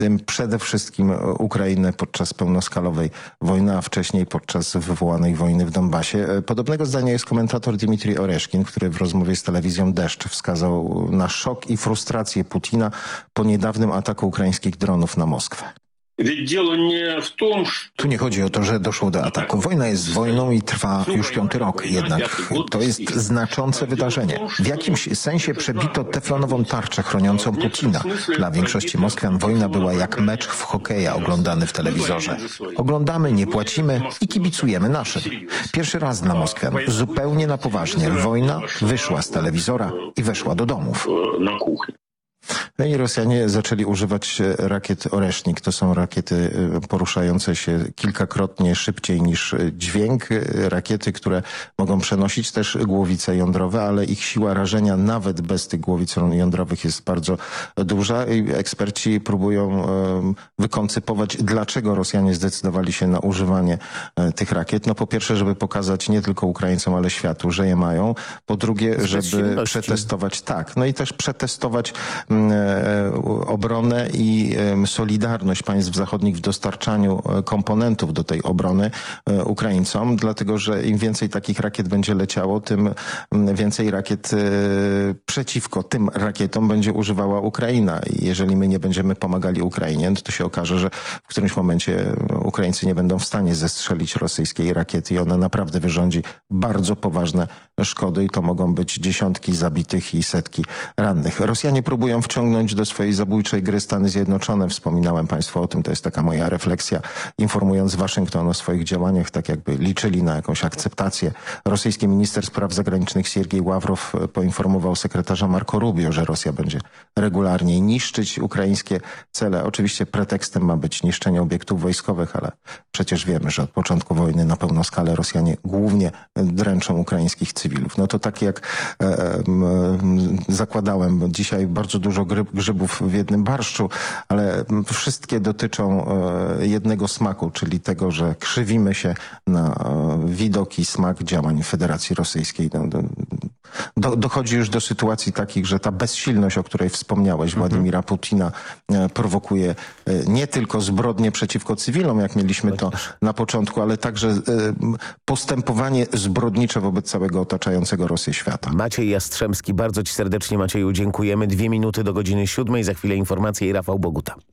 tym przede wszystkim Ukrainę podczas pełnoskalowej wojny, a wcześniej podczas wywołanej wojny w Donbasie. Podobnego zdania jest komentator Dmitrij Oreszkin, który w rozmowie z telewizją Deszcz wskazał na szok i frustrację Putina po niedawnym ataku ukraińskich dronów na Moskwę. Tu nie chodzi o to, że doszło do ataku. Wojna jest wojną i trwa już 5. rok. Jednak to jest znaczące wydarzenie. W jakimś sensie przebito teflonową tarczę chroniącą Putina. Dla większości Moskwian wojna była jak mecz w hokeja oglądany w telewizorze. Oglądamy, nie płacimy i kibicujemy naszym. Pierwszy raz dla Moskwian. Zupełnie na poważnie. Wojna wyszła z telewizora i weszła do domów. No i Rosjanie zaczęli używać rakiet Oresznik. To są rakiety poruszające się kilkakrotnie szybciej niż dźwięk. Rakiety, które mogą przenosić też głowice jądrowe, ale ich siła rażenia nawet bez tych głowic jądrowych jest bardzo duża. I eksperci próbują wykoncypować, dlaczego Rosjanie zdecydowali się na używanie tych rakiet. No po pierwsze, żeby pokazać nie tylko Ukraińcom, ale światu, że je mają. Po drugie, żeby przetestować, tak, no i też przetestować obronę i solidarność państw zachodnich w dostarczaniu komponentów do tej obrony Ukraińcom, dlatego że im więcej takich rakiet będzie leciało, tym więcej rakiet przeciwko tym rakietom będzie używała Ukraina. I jeżeli my nie będziemy pomagali Ukrainie, to się okaże, że w którymś momencie Ukraińcy nie będą w stanie zestrzelić rosyjskiej rakiety i ona naprawdę wyrządzi bardzo poważne szkody i to mogą być dziesiątki zabitych i setki rannych. Rosjanie próbują wciągnąć do swojej zabójczej gry Stany Zjednoczone. Wspominałem Państwu o tym, to jest taka moja refleksja, informując Waszyngton o swoich działaniach, tak jakby liczyli na jakąś akceptację. Rosyjski minister spraw zagranicznych Siergiej Ławrow poinformował sekretarza Marco Rubio, że Rosja będzie regularnie niszczyć ukraińskie cele. Oczywiście pretekstem ma być niszczenie obiektów wojskowych, ale przecież wiemy, że od początku wojny na pełną skalę Rosjanie głównie dręczą ukraińskich cywilów. No to tak jak zakładałem, dzisiaj bardzo dużo grzybów w jednym barszczu, ale wszystkie dotyczą jednego smaku, czyli tego, że krzywimy się na widok i smak działań Federacji Rosyjskiej. Dochodzi już do sytuacji takich, że ta bezsilność, o której wspomniałeś, Władimira Putina, prowokuje nie tylko zbrodnie przeciwko cywilom, jak mieliśmy to na początku, ale także postępowanie zbrodnicze wobec całego otaczającego Rosję świata. Maciej Jastrzębski, bardzo Ci serdecznie, Macieju, dziękujemy. 2 minuty do godziny 7. Za chwilę informacje i Rafał Boguta.